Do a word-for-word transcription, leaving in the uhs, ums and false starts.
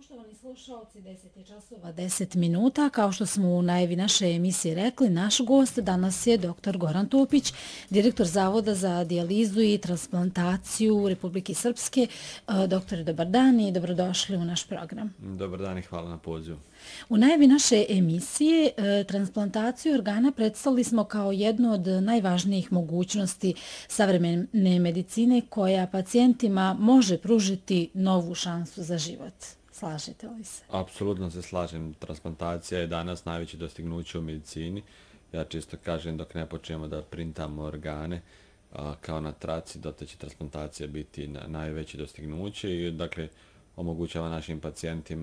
Poštovani slušalci, deset je časova deset minuta. Kao što smo u najavi naše emisije rekli, naš gost danas je doktor Goran Topić, direktor Zavoda za dijalizu i transplantaciju Republike Srpske. Doktore, dobar dan i dobrodošli u naš program. Dobar dan i hvala na pozivu. U najavi naše emisije transplantaciju organa predstavili smo kao jednu od najvažnijih mogućnosti savremene medicine koja pacijentima može pružiti novu šansu za život. Slažete li se? Apsolutno se slažem. Transplantacija je danas najveće dostignuće u medicini. Ja čisto kažem dok ne počnemo da printamo organe a, kao na traci, dotle će transplantacija biti na, najveće dostignuće i dakle omogućava našim pacijentima